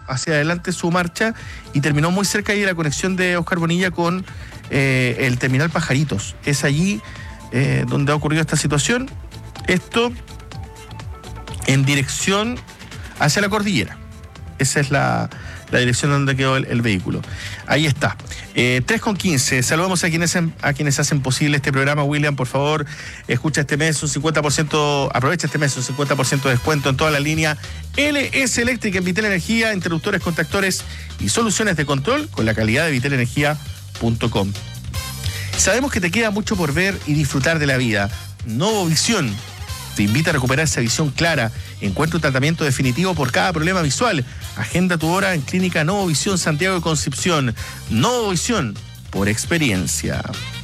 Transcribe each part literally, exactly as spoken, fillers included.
hacia adelante su marcha y terminó muy cerca ahí de la conexión de Oscar Bonilla con eh, el terminal Pajaritos. Es allí eh, donde ha ocurrido esta situación. Esto en dirección hacia la cordillera. Esa es la, la dirección donde quedó el, el vehículo. Ahí está. Eh, tres con quince. Saludamos a quienes, a quienes hacen posible este programa. William, por favor, escucha este mes un cincuenta por ciento, aprovecha este mes un cincuenta por ciento de descuento en toda la línea L S Eléctrica en Vitel Energía, interruptores, contactores y soluciones de control con la calidad de vitel energía punto com. Sabemos que te queda mucho por ver y disfrutar de la vida. Novovisión te invita a recuperar esa visión clara. Encuentra un tratamiento definitivo por cada problema visual. Agenda tu hora en Clínica Novovisión Santiago de Concepción. Novovisión por experiencia.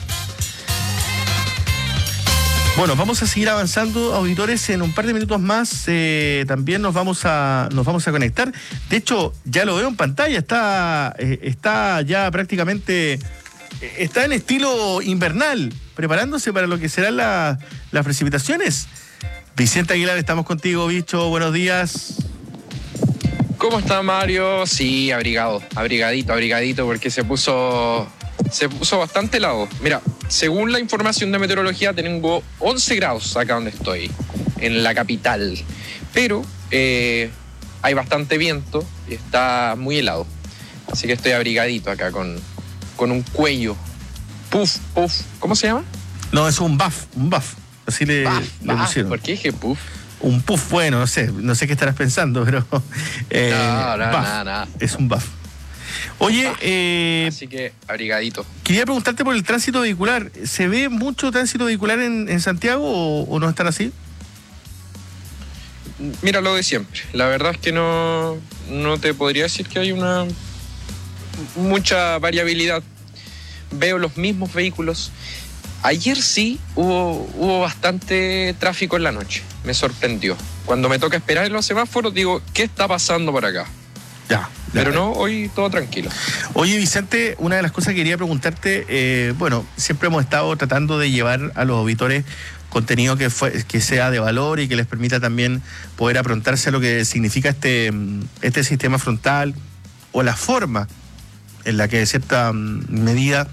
Bueno, vamos a seguir avanzando, auditores. En un par de minutos más eh, también nos vamos a nos vamos a conectar. De hecho, ya lo veo en pantalla. Está, eh, está ya prácticamente... Está en estilo invernal, preparándose para lo que serán la, las precipitaciones. Vicente Aguilar, estamos contigo, bicho. Buenos días. ¿Cómo está, Mario? Sí, abrigado, abrigadito, abrigadito, porque se puso, se puso bastante helado. Mira, según la información de meteorología, tengo once grados acá donde estoy, en la capital. Pero eh, hay bastante viento y está muy helado. Así que estoy abrigadito acá con, con un cuello. Puff, puff. ¿Cómo se llama? No, es un buff, un buff. Así le, buff, le pusieron. ¿Por qué dije puff? Un puff, bueno, no sé, no sé qué estarás pensando, pero... Eh, no, no, buff, nada, nada. Es un buff. Oye, buff. Eh, así que abrigadito. Quería preguntarte por el tránsito vehicular. ¿Se ve mucho tránsito vehicular en, en Santiago o, o no están así? Mira, lo de siempre. La verdad es que no, no te podría decir que hay una mucha variabilidad. Veo los mismos vehículos. Ayer sí hubo, hubo bastante tráfico en la noche. Me sorprendió. Cuando me toca esperar en los semáforos, digo, ¿qué está pasando por acá? Ya, ya. Pero no, hoy todo tranquilo. Oye, Vicente, una de las cosas que quería preguntarte, eh, bueno, siempre hemos estado tratando de llevar a los auditores contenido que, fue, que sea de valor y que les permita también poder aprontarse a lo que significa este, este sistema frontal o la forma en la que de cierta medida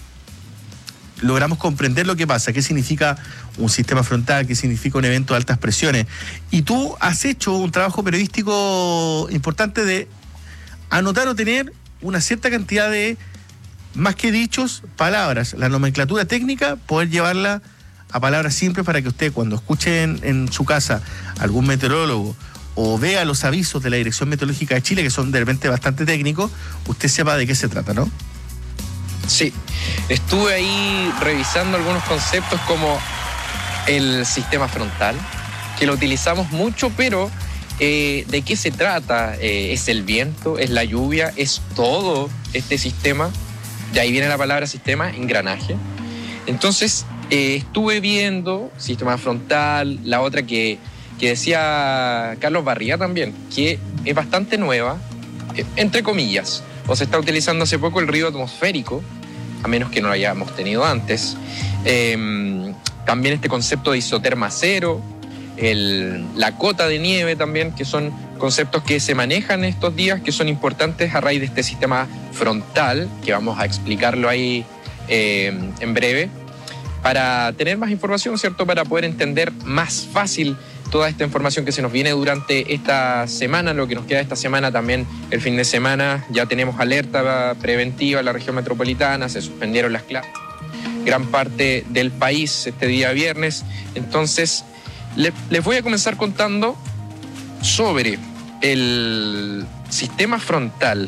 logramos comprender lo que pasa, qué significa un sistema frontal, qué significa un evento de altas presiones. Y tú has hecho un trabajo periodístico importante de anotar o tener una cierta cantidad de, más que dichos, palabras. La nomenclatura técnica, poder llevarla a palabras simples para que usted, cuando escuche en, en su casa algún meteorólogo o vea los avisos de la Dirección Meteorológica de Chile, que son de repente bastante técnicos, usted sepa de qué se trata, ¿no? Sí, estuve ahí revisando algunos conceptos como el sistema frontal, que lo utilizamos mucho, pero eh, ¿de qué se trata? Eh, ¿Es el viento? ¿Es la lluvia? ¿Es todo este sistema? De ahí viene la palabra sistema, engranaje. Entonces, eh, estuve viendo sistema frontal, la otra que, que decía Carlos Barría también, que es bastante nueva, eh, entre comillas. O se está utilizando hace poco el ruido atmosférico, a menos que no lo hayamos tenido antes. Eh, también este concepto de isoterma cero, el, la cota de nieve también, que son conceptos que se manejan estos días, que son importantes a raíz de este sistema frontal, que vamos a explicarlo ahí eh, en breve, para tener más información, ¿cierto? Para poder entender más fácil toda esta información que se nos viene durante esta semana, lo que nos queda esta semana también, el fin de semana. Ya tenemos alerta preventiva en la región metropolitana, se suspendieron las clases, gran parte del país este día viernes. Entonces, le, les voy a comenzar contando sobre el sistema frontal.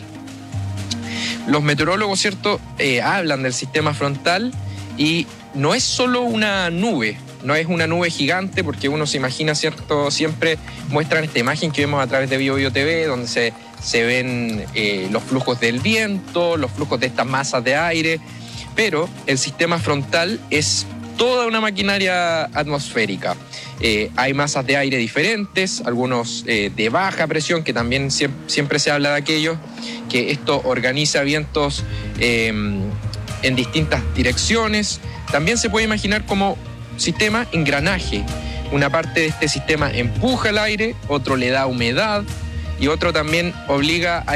Los meteorólogos, ¿cierto?, eh, hablan del sistema frontal y no es solo una nube. No es una nube gigante, porque uno se imagina, ¿cierto? Siempre muestran esta imagen que vemos a través de Bio Bio T V, donde se, se ven eh, los flujos del viento, los flujos de estas masas de aire, pero el sistema frontal es toda una maquinaria atmosférica. Eh, hay masas de aire diferentes, algunos eh, de baja presión, que también siempre, siempre se habla de aquellos, que esto organiza vientos eh, en distintas direcciones. También se puede imaginar como sistema engranaje. Una parte de este sistema empuja el aire, otro le da humedad y otro también obliga a